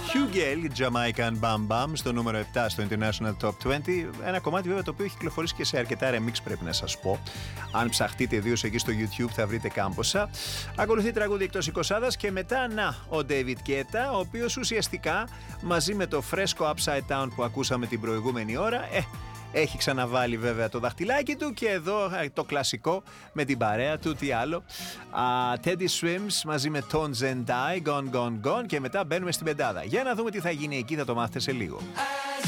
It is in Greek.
Hugel, Jamaican Bam Bam, στο νούμερο 7 στο International Top 20. Ένα κομμάτι βέβαια το οποίο έχει κυκλοφορήσει και σε αρκετά remix, πρέπει να σας πω. Αν ψαχτείτε ιδίως εκεί στο YouTube θα βρείτε κάμποσα. Ακολουθεί τραγούδι εκτός εικοσάδας και μετά ο David Guetta, ο οποίος ουσιαστικά μαζί με το φρέσκο Upside Down που ακούσαμε την προηγούμενη ώρα, έχει ξαναβάλει βέβαια το δαχτυλάκι του και εδώ το κλασικό με την παρέα του, τι άλλο. Teddy Swims μαζί με Tones and I, Gone Gone Gone, και μετά μπαίνουμε στην πεντάδα. Για να δούμε τι θα γίνει εκεί, θα το μάθετε σε λίγο.